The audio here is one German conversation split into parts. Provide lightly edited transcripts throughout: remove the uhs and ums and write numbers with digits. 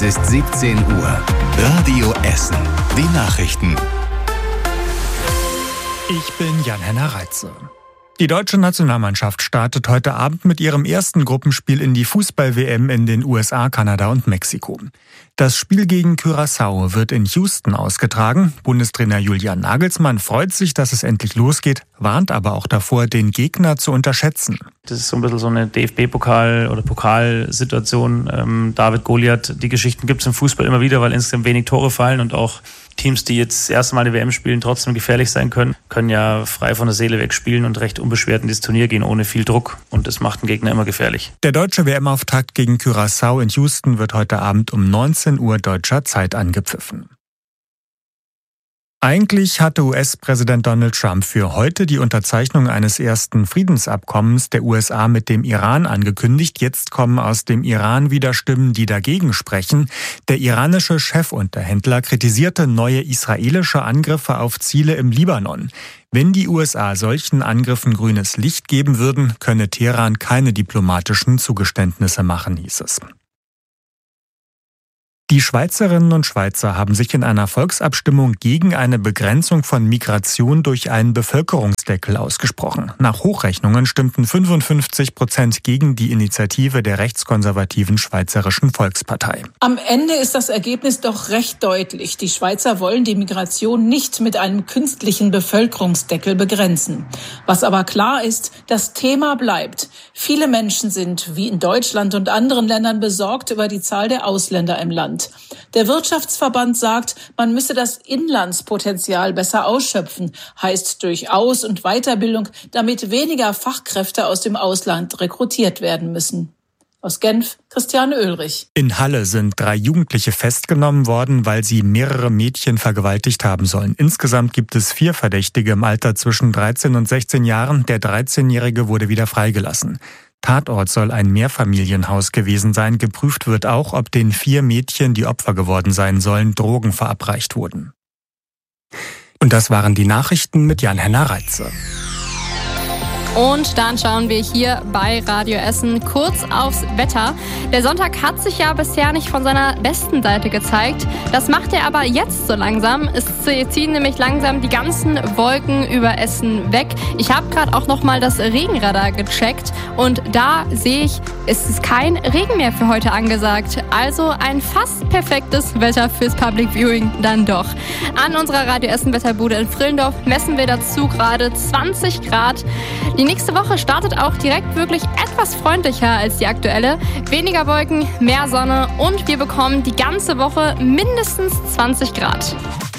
Es ist 17 Uhr. Radio Essen. Die Nachrichten. Ich bin Jan-Henner Reitze. Die deutsche Nationalmannschaft startet heute Abend mit ihrem ersten Gruppenspiel in die Fußball-WM in den USA, Kanada und Mexiko. Das Spiel gegen Curaçao wird in Houston ausgetragen. Bundestrainer Julian Nagelsmann freut sich, dass es endlich losgeht, warnt aber auch davor, den Gegner zu unterschätzen. Das ist so ein bisschen so eine DFB-Pokal- oder Pokalsituation. David Goliath, die Geschichten gibt es im Fußball immer wieder, weil insgesamt wenig Tore fallen und auch Teams, die jetzt das erste Mal die WM spielen, trotzdem gefährlich sein können ja frei von der Seele weg spielen und recht unbeschwert in dieses Turnier gehen, ohne viel Druck. Und das macht den Gegner immer gefährlich. Der deutsche WM-Auftakt gegen Curaçao in Houston wird heute Abend um 19 Uhr deutscher Zeit angepfiffen. Eigentlich hatte US-Präsident Donald Trump für heute die Unterzeichnung eines ersten Friedensabkommens der USA mit dem Iran angekündigt. Jetzt kommen aus dem Iran wieder Stimmen, die dagegen sprechen. Der iranische Chefunterhändler kritisierte neue israelische Angriffe auf Ziele im Libanon. Wenn die USA solchen Angriffen grünes Licht geben würden, könne Teheran keine diplomatischen Zugeständnisse machen, hieß es. Die Schweizerinnen und Schweizer haben sich in einer Volksabstimmung gegen eine Begrenzung von Migration durch einen Bevölkerungsdeckel ausgesprochen. Nach Hochrechnungen stimmten 55% gegen die Initiative der rechtskonservativen Schweizerischen Volkspartei. Am Ende ist das Ergebnis doch recht deutlich. Die Schweizer wollen die Migration nicht mit einem künstlichen Bevölkerungsdeckel begrenzen. Was aber klar ist, das Thema bleibt. Viele Menschen sind, wie in Deutschland und anderen Ländern, besorgt über die Zahl der Ausländer im Land. Der Wirtschaftsverband sagt, man müsse das Inlandspotenzial besser ausschöpfen, heißt durch Aus- und Weiterbildung, damit weniger Fachkräfte aus dem Ausland rekrutiert werden müssen. Aus Genf, Christiane Oehlrich. In Halle sind 3 Jugendliche festgenommen worden, weil sie mehrere Mädchen vergewaltigt haben sollen. Insgesamt gibt es 4 Verdächtige im Alter zwischen 13 und 16 Jahren. Der 13-Jährige wurde wieder freigelassen. Tatort soll ein Mehrfamilienhaus gewesen sein. Geprüft wird auch, ob den 4 Mädchen, die Opfer geworden sein sollen, Drogen verabreicht wurden. Und das waren die Nachrichten mit Jan-Henner Reitze. Und dann schauen wir hier bei Radio Essen kurz aufs Wetter. Der Sonntag hat sich ja bisher nicht von seiner besten Seite gezeigt. Das macht er aber jetzt so langsam. Es ziehen nämlich langsam die ganzen Wolken über Essen weg. Ich habe gerade auch nochmal das Regenradar gecheckt und da sehe ich, es ist kein Regen mehr für heute angesagt. Also ein fast perfektes Wetter fürs Public Viewing dann doch. An unserer Radio Essen Wetterbude in Frillendorf messen wir dazu gerade 20 Grad. Die nächste Woche startet auch direkt wirklich etwas freundlicher als die aktuelle. Weniger Wolken, mehr Sonne und wir bekommen die ganze Woche mindestens 20 Grad.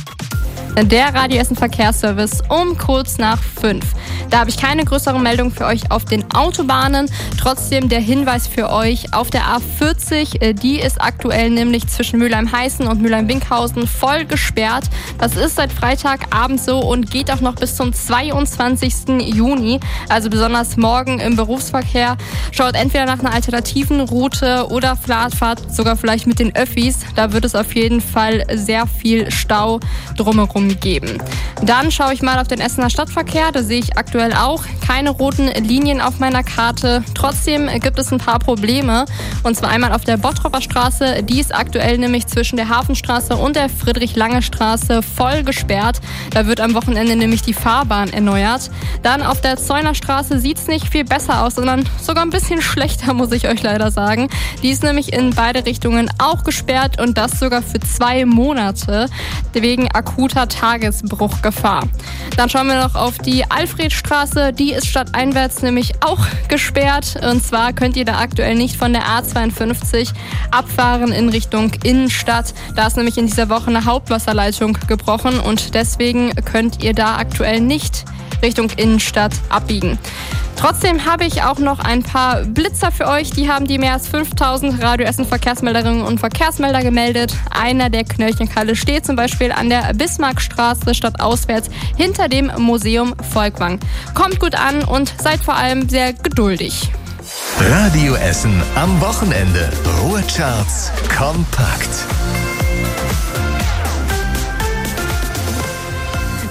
Der Radio Essen Verkehrsservice um kurz nach 5. Da habe ich keine größeren Meldungen für euch auf den Autobahnen. Trotzdem der Hinweis für euch auf der A40. Die ist aktuell nämlich zwischen Mülheim-Heißen und Mülheim-Winkhausen voll gesperrt. Das ist seit Freitagabend so und geht auch noch bis zum 22. Juni. Also besonders morgen im Berufsverkehr. Schaut entweder nach einer alternativen Route oder fahrt sogar vielleicht mit den Öffis. Da wird es auf jeden Fall sehr viel Stau drumherum geben. Dann schaue ich mal auf den Essener Stadtverkehr. Da sehe ich aktuell auch keine roten Linien auf meiner Karte. Trotzdem gibt es ein paar Probleme. Und zwar einmal auf der Bottroper Straße. Die ist aktuell nämlich zwischen der Hafenstraße und der Friedrich-Lange-Straße voll gesperrt. Da wird am Wochenende nämlich die Fahrbahn erneuert. Dann auf der Zeuner Straße sieht es nicht viel besser aus, sondern sogar ein bisschen schlechter, muss ich euch leider sagen. Die ist nämlich in beide Richtungen auch gesperrt und das sogar für 2 Monate wegen akuter Tagesbruchgefahr. Dann schauen wir noch auf die Alfredstraße. Die ist stadteinwärts nämlich auch gesperrt. Und zwar könnt ihr da aktuell nicht von der A52 abfahren in Richtung Innenstadt. Da ist nämlich in dieser Woche eine Hauptwasserleitung gebrochen und deswegen könnt ihr da aktuell nicht Richtung Innenstadt abbiegen. Trotzdem habe ich auch noch ein paar Blitzer für euch. Die haben die mehr als 5000 Radio Essen Verkehrsmelderinnen und Verkehrsmelder gemeldet. Einer der Knöllchenkalle steht zum Beispiel an der Bismarckstraße stadtauswärts hinter dem Museum Volkwang. Kommt gut an und seid vor allem sehr geduldig. Radio Essen am Wochenende. Ruhrcharts kompakt.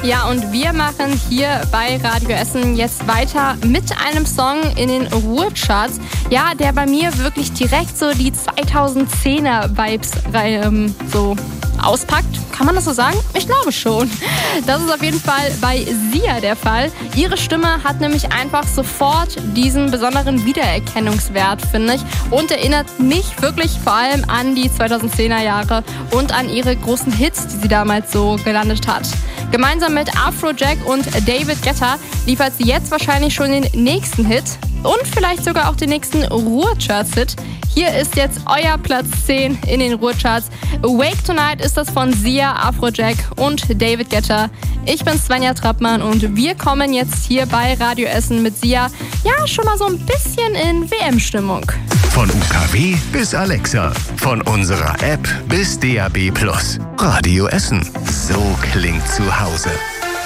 Ja, und wir machen hier bei Radio Essen jetzt weiter mit einem Song in den Ruhrcharts. Ja, der bei mir wirklich direkt so die 2010er-Vibes so auspackt. Kann man das so sagen? Ich glaube schon. Das ist auf jeden Fall bei Sia der Fall. Ihre Stimme hat nämlich einfach sofort diesen besonderen Wiedererkennungswert, finde ich, und erinnert mich wirklich vor allem an die 2010er Jahre und an ihre großen Hits, die sie damals so gelandet hat. Gemeinsam mit Afrojack und David Guetta liefert sie jetzt wahrscheinlich schon den nächsten Hit und vielleicht sogar auch den nächsten Ruhrcharts-Hit. Hier ist jetzt euer Platz 10 in den Ruhrcharts. Awake Tonight ist das von Sia, Afrojack und David Guetta. Ich bin Svenja Trappmann und wir kommen jetzt hier bei Radio Essen mit Sia ja schon mal so ein bisschen in WM-Stimmung. Von UKW bis Alexa, von unserer App bis DAB+. Radio Essen. So klingt zu Hause.